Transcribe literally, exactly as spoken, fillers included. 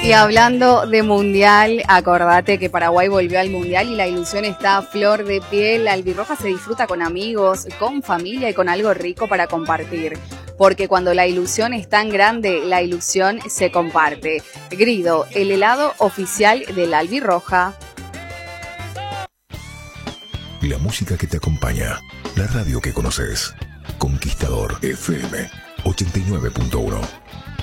Y hablando de mundial, acordate que Paraguay volvió al mundial y la ilusión está a flor de piel. La albirroja se disfruta con amigos, con familia y con algo rico para compartir. Porque cuando la ilusión es tan grande, la ilusión se comparte. Grido, el helado oficial de la albirroja. La música que te acompaña, la radio que conoces. Conquistador F M ochenta y nueve punto uno.